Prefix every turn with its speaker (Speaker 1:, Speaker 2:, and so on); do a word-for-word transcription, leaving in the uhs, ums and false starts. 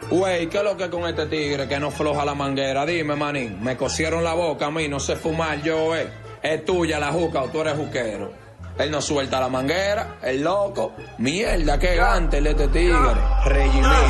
Speaker 1: Güey, ¿qué es lo que con este tigre que no floja la manguera? Dime, manín, me cosieron la boca a mí, no sé fumar yo, eh. Es tuya la juca o tú eres juquero. Él no suelta la manguera, el loco. Mierda, qué gante el este tigre. Regime.